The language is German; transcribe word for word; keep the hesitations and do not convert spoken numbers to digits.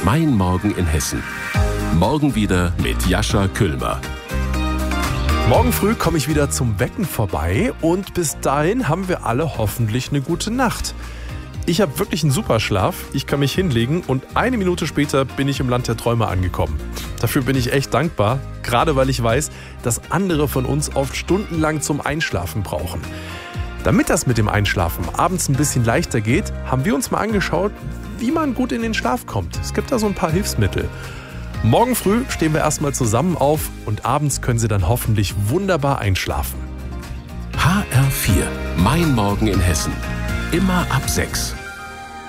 Mein Morgen in Hessen. Morgen wieder mit Jascha Küllmer. Morgen früh komme ich wieder zum Wecken vorbei und bis dahin haben wir alle hoffentlich eine gute Nacht. Ich habe wirklich einen super Schlaf, ich kann mich hinlegen und eine Minute später bin ich im Land der Träume angekommen. Dafür bin ich echt dankbar, gerade weil ich weiß, dass andere von uns oft stundenlang zum Einschlafen brauchen. Damit das mit dem Einschlafen abends ein bisschen leichter geht, haben wir uns mal angeschaut, wie man gut in den Schlaf kommt. Es gibt da so ein paar Hilfsmittel. Morgen früh stehen wir erstmal zusammen auf und abends können Sie dann hoffentlich wunderbar einschlafen. H R vier. Mein Morgen in Hessen. Immer ab sechs.